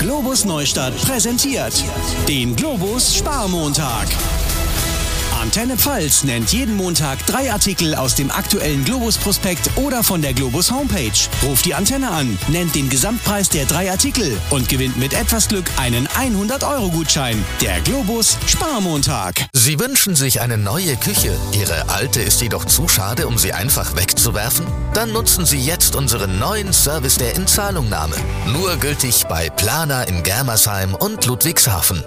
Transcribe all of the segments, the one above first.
Globus Neustadt präsentiert den Globus Sparmontag. Antenne Pfalz nennt jeden Montag 3 Artikel aus dem aktuellen Globus-Prospekt oder von der Globus Homepage. Ruft die Antenne an, nennt den Gesamtpreis der 3 Artikel und gewinnt mit etwas Glück einen 100-Euro-Gutschein. Der Globus Sparmontag. Sie wünschen sich eine neue Küche. Ihre alte ist jedoch zu schade, um sie einfach wegzuwerfen? Dann nutzen Sie jetzt unseren neuen Service der Inzahlungnahme. Nur gültig bei Planer in Germersheim und Ludwigshafen.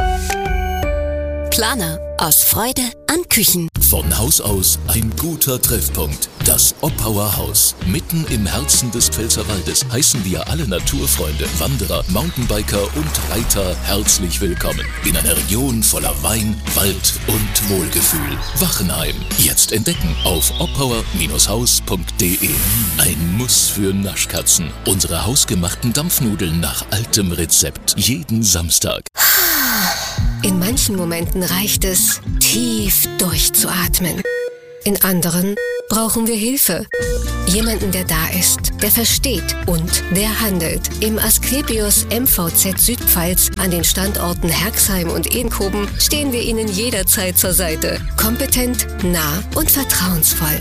Planer. Aus Freude an Küchen. Von Haus aus ein guter Treffpunkt. Das Oppauer Haus. Mitten im Herzen des Pfälzerwaldes heißen wir alle Naturfreunde, Wanderer, Mountainbiker und Reiter herzlich willkommen. In einer Region voller Wein, Wald und Wohlgefühl. Wachenheim. Jetzt entdecken auf oppauer-haus.de. Ein Muss für Naschkatzen. Unsere hausgemachten Dampfnudeln nach altem Rezept. Jeden Samstag. In manchen Momenten reicht es, tief durchzuatmen. In anderen brauchen wir Hilfe. Jemanden, der da ist, der versteht und der handelt. Im Asklepios MVZ Südpfalz an den Standorten Herxheim und Edenkoben stehen wir Ihnen jederzeit zur Seite. Kompetent, nah und vertrauensvoll.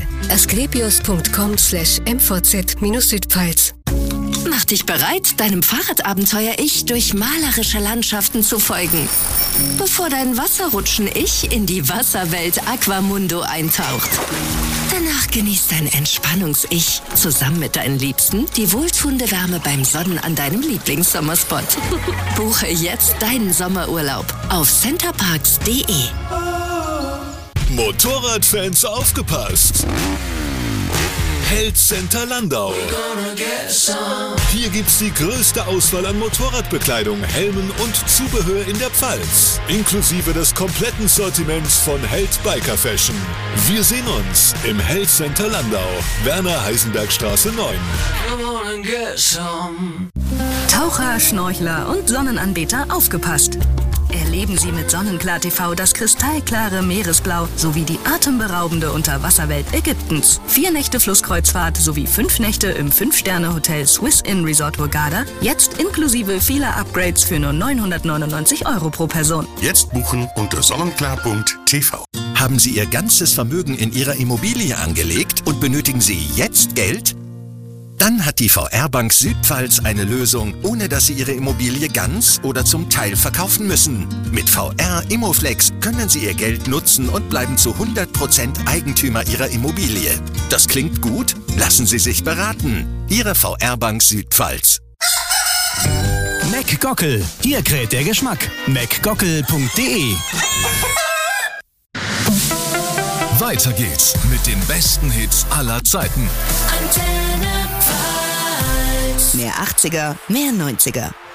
asklepios.com/mvz-Südpfalz. Mach dich bereit, deinem Fahrradabenteuer-Ich durch malerische Landschaften zu folgen. Bevor dein Wasserrutschen-Ich in die Wasserwelt Aquamundo eintaucht. Danach genießt dein Entspannungs-Ich zusammen mit deinen Liebsten die wohltuende Wärme beim Sonnen an deinem Lieblingssommerspot. Buche jetzt deinen Sommerurlaub auf centerparks.de. Motorradfans aufgepasst! Held Center Landau. Hier gibt's die größte Auswahl an Motorradbekleidung, Helmen und Zubehör in der Pfalz. Inklusive des kompletten Sortiments von Held Biker Fashion. Wir sehen uns im Held Center Landau. Werner-Heisenberg-Straße 9. Taucher, Schnorchler und Sonnenanbeter aufgepasst. Erleben Sie mit Sonnenklar TV das kristallklare Meeresblau sowie die atemberaubende Unterwasserwelt Ägyptens. 4 Nächte Flusskreuzfahrt sowie 5 Nächte im 5-Sterne-Hotel Swiss Inn Resort Hurghada. Jetzt inklusive vieler Upgrades für nur 999 € pro Person. Jetzt buchen unter sonnenklar.tv. Haben Sie Ihr ganzes Vermögen in Ihrer Immobilie angelegt und benötigen Sie jetzt Geld? Dann hat die VR Bank Südpfalz eine Lösung, ohne dass Sie Ihre Immobilie ganz oder zum Teil verkaufen müssen. Mit VR Immoflex können Sie Ihr Geld nutzen und bleiben zu 100% Eigentümer Ihrer Immobilie. Das klingt gut? Lassen Sie sich beraten. Ihre VR Bank Südpfalz. McGockel. Hier kräht der Geschmack. mcgockel.de. Weiter geht's mit den besten Hits aller Zeiten. Antenne Pfalz. Mehr 80er, mehr 90er.